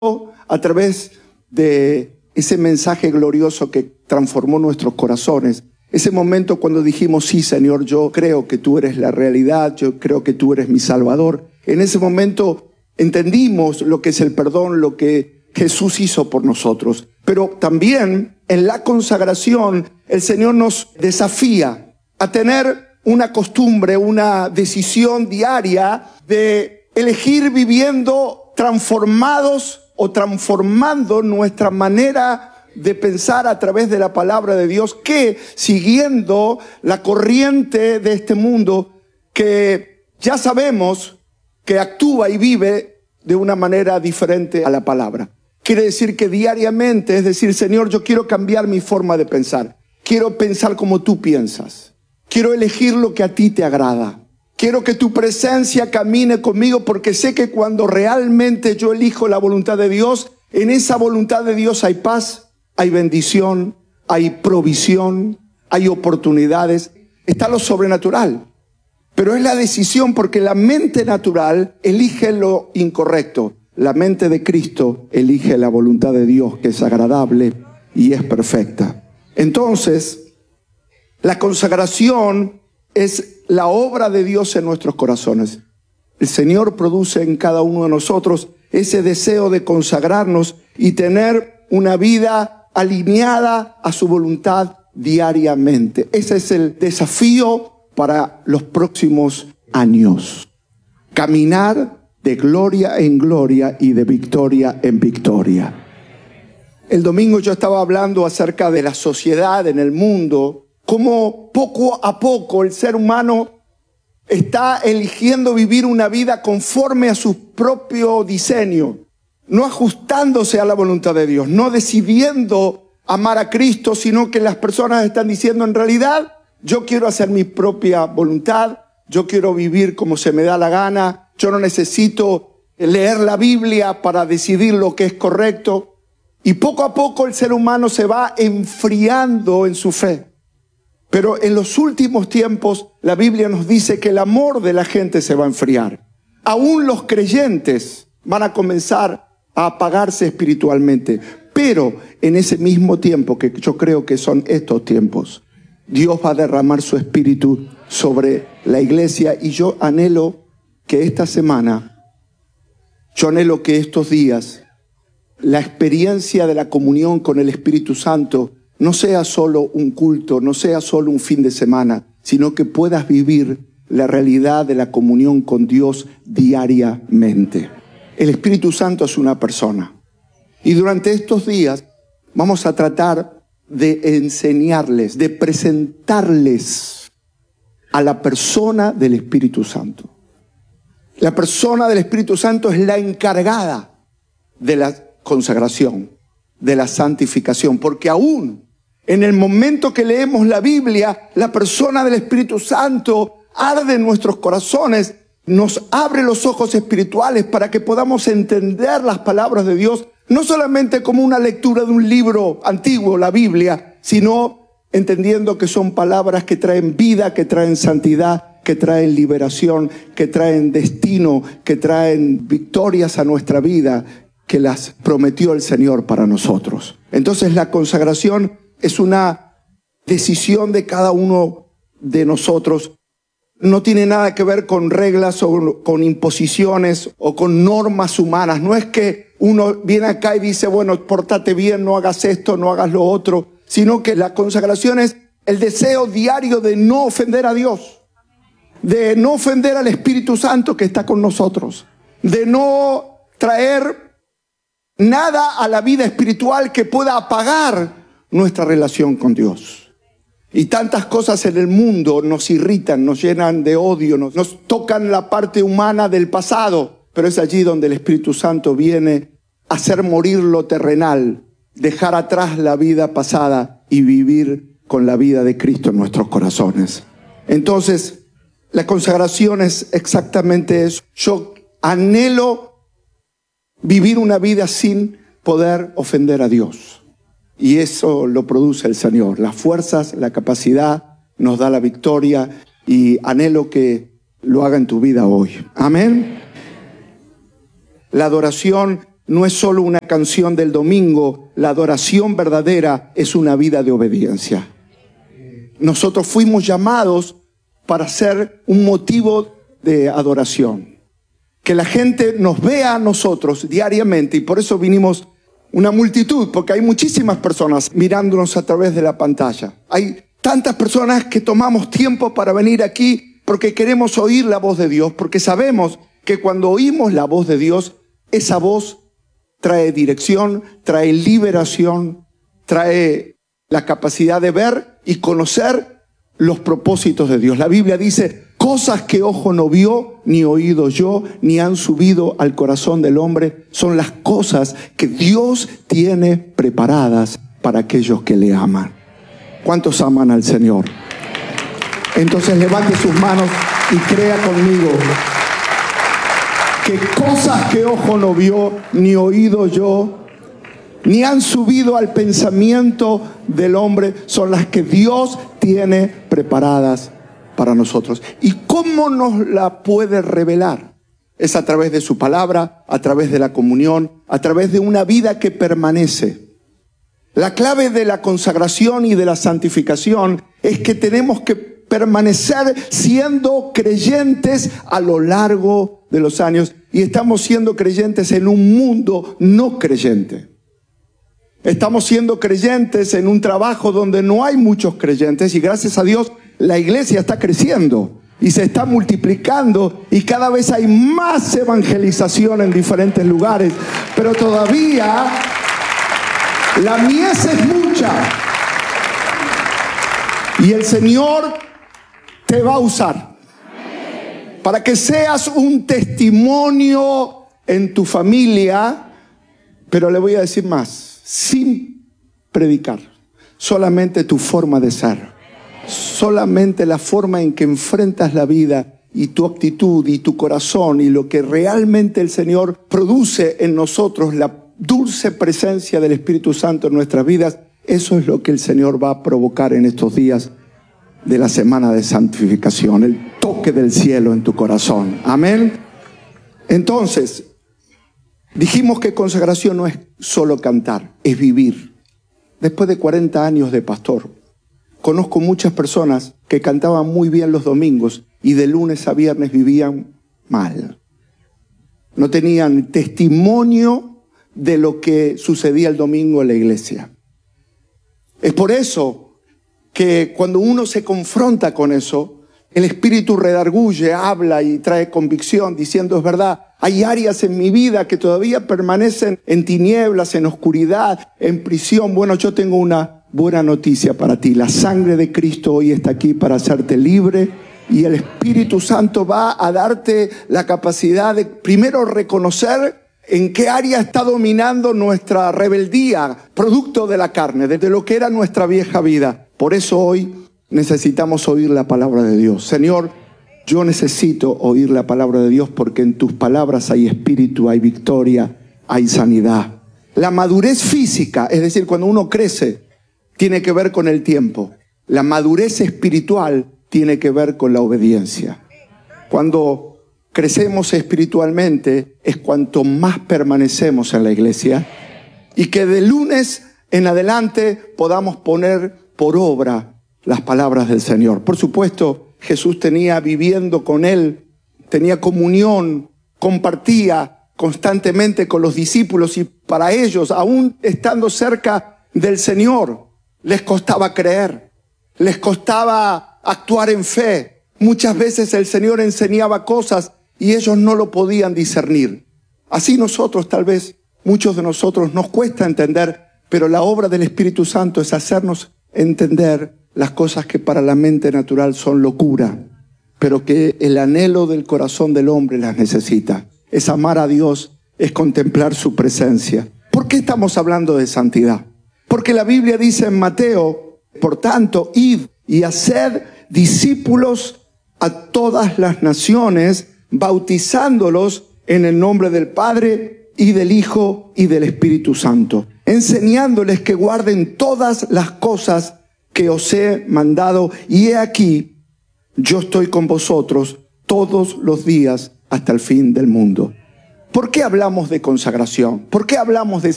a través de ese mensaje glorioso que transformó nuestros corazones. Ese momento cuando dijimos, sí, Señor, yo creo que tú eres la realidad, yo creo que tú eres mi Salvador. En ese momento entendimos lo que es el perdón, lo que Jesús hizo por nosotros. Pero también en la consagración el Señor nos desafía a tener una costumbre, una decisión diaria de elegir viviendo transformados o transformando nuestra manera de pensar a través de la palabra de Dios, que siguiendo la corriente de este mundo que ya sabemos que actúa y vive de una manera diferente a la palabra. Quiere decir que diariamente, es decir, Señor, yo quiero cambiar mi forma de pensar. Quiero pensar como tú piensas. Quiero elegir lo que a ti te agrada. Quiero que tu presencia camine conmigo porque sé que cuando realmente yo elijo la voluntad de Dios, en esa voluntad de Dios hay paz, hay bendición, hay provisión, hay oportunidades. Está lo sobrenatural. Pero es la decisión porque la mente natural elige lo incorrecto. La mente de Cristo elige la voluntad de Dios, que es agradable y es perfecta. Entonces, la consagración es la obra de Dios en nuestros corazones. El Señor produce en cada uno de nosotros ese deseo de consagrarnos y tener una vida alineada a su voluntad diariamente. Ese es el desafío para los próximos años. Caminar de gloria en gloria y de victoria en victoria. El domingo yo estaba hablando acerca de la sociedad en el mundo, cómo poco a poco el ser humano está eligiendo vivir una vida conforme a su propio diseño, no ajustándose a la voluntad de Dios, no decidiendo amar a Cristo, sino que las personas están diciendo en realidad, yo quiero hacer mi propia voluntad, yo quiero vivir como se me da la gana, yo no necesito leer la Biblia para decidir lo que es correcto. Y poco a poco el ser humano se va enfriando en su fe. Pero en los últimos tiempos la Biblia nos dice que el amor de la gente se va a enfriar. Aún los creyentes van a comenzar a apagarse espiritualmente. Pero en ese mismo tiempo, que yo creo que son estos tiempos, Dios va a derramar su espíritu sobre la iglesia. Y yo anhelo que esta semana, yo anhelo que estos días, la experiencia de la comunión con el Espíritu Santo no sea solo un culto, no sea solo un fin de semana, sino que puedas vivir la realidad de la comunión con Dios diariamente. El Espíritu Santo es una persona. Y durante estos días vamos a tratar de enseñarles, de presentarles a la persona del Espíritu Santo. La persona del Espíritu Santo es la encargada de la consagración, de la santificación, porque aún en el momento que leemos la Biblia, la persona del Espíritu Santo arde en nuestros corazones, nos abre los ojos espirituales para que podamos entender las palabras de Dios, no solamente como una lectura de un libro antiguo, la Biblia, sino entendiendo que son palabras que traen vida, que traen santidad, que traen liberación, que traen destino, que traen victorias a nuestra vida, que las prometió el Señor para nosotros. Entonces la consagración es una decisión de cada uno de nosotros. No tiene nada que ver con reglas o con imposiciones o con normas humanas. No es que uno viene acá y dice, bueno, pórtate bien, no hagas esto, no hagas lo otro, sino que la consagración es el deseo diario de no ofender a Dios, de no ofender al Espíritu Santo que está con nosotros, de no traer nada a la vida espiritual que pueda apagar nuestra relación con Dios. Y tantas cosas en el mundo nos irritan, nos llenan de odio, nos tocan la parte humana del pasado, pero es allí donde el Espíritu Santo viene a hacer morir lo terrenal, dejar atrás la vida pasada y vivir con la vida de Cristo en nuestros corazones. Entonces, la consagración es exactamente eso. Yo anhelo vivir una vida sin poder ofender a Dios. Y eso lo produce el Señor. Las fuerzas, la capacidad, nos da la victoria. Y anhelo que lo haga en tu vida hoy. Amén. La adoración no es solo una canción del domingo. La adoración verdadera es una vida de obediencia. Nosotros fuimos llamados para ser un motivo de adoración. Que la gente nos vea a nosotros diariamente, y por eso vinimos una multitud, porque hay muchísimas personas mirándonos a través de la pantalla. Hay tantas personas que tomamos tiempo para venir aquí porque queremos oír la voz de Dios, porque sabemos que cuando oímos la voz de Dios, esa voz trae dirección, trae liberación, trae la capacidad de ver y conocer los propósitos de Dios. La Biblia dice, cosas que ojo no vio, ni oído yo, ni han subido al corazón del hombre, son las cosas que Dios tiene preparadas para aquellos que le aman. ¿Cuántos aman al Señor? Entonces levante sus manos y crea conmigo que cosas que ojo no vio, ni oído yo, ni han subido al pensamiento del hombre, son las que Dios tiene preparadas para nosotros. ¿Y cómo nos la puede revelar? Es a través de su palabra, a través de la comunión, a través de una vida que permanece. La clave de la consagración y de la santificación es que tenemos que permanecer siendo creyentes a lo largo de los años, y estamos siendo creyentes en un mundo no creyente. Estamos siendo creyentes en un trabajo donde no hay muchos creyentes, y gracias a Dios la iglesia está creciendo y se está multiplicando, y cada vez hay más evangelización en diferentes lugares, pero todavía la mies es mucha, y el Señor te va a usar para que seas un testimonio en tu familia. Pero le voy a decir más, sin predicar, solamente tu forma de ser, solamente la forma en que enfrentas la vida, y tu actitud y tu corazón, y lo que realmente el Señor produce en nosotros, la dulce presencia del Espíritu Santo en nuestras vidas, eso es lo que el Señor va a provocar en estos días de la semana de santificación, el toque del cielo en tu corazón. Amén. Entonces, dijimos que consagración no es solo cantar, es vivir. Después de 40 años de pastor, conozco muchas personas que cantaban muy bien los domingos y de lunes a viernes vivían mal. No tenían testimonio de lo que sucedía el domingo en la iglesia. Es por eso que cuando uno se confronta con eso, el Espíritu redarguye, habla y trae convicción, diciendo, es verdad, hay áreas en mi vida que todavía permanecen en tinieblas, en oscuridad, en prisión. Bueno, yo tengo una buena noticia para ti. La sangre de Cristo hoy está aquí para hacerte libre, y el Espíritu Santo va a darte la capacidad de primero reconocer en qué área está dominando nuestra rebeldía, producto de la carne, desde lo que era nuestra vieja vida. Por eso hoy necesitamos oír la palabra de Dios. Señor, yo necesito oír la palabra de Dios, porque en tus palabras hay espíritu, hay victoria, hay sanidad. La madurez física, es decir, cuando uno crece, tiene que ver con el tiempo. La madurez espiritual tiene que ver con la obediencia. Cuando crecemos espiritualmente es cuanto más permanecemos en la iglesia, y que de lunes en adelante podamos poner por obra las palabras del Señor. Por supuesto, Jesús tenía viviendo con él, tenía comunión, compartía constantemente con los discípulos, y para ellos, aún estando cerca del Señor, les costaba creer, les costaba actuar en fe. Muchas veces el Señor enseñaba cosas y ellos no lo podían discernir. Así nosotros, tal vez, muchos de nosotros nos cuesta entender, pero la obra del Espíritu Santo es hacernos entender las cosas que para la mente natural son locura, pero que el anhelo del corazón del hombre las necesita. Es amar a Dios, es contemplar su presencia. ¿Por qué estamos hablando de santidad? Porque la Biblia dice en Mateo, por tanto, id y haced discípulos a todas las naciones, bautizándolos en el nombre del Padre y del Hijo y del Espíritu Santo, enseñándoles que guarden todas las cosas que os he mandado, y he aquí, yo estoy con vosotros todos los días hasta el fin del mundo. ¿Por qué hablamos de consagración? ¿Por qué hablamos de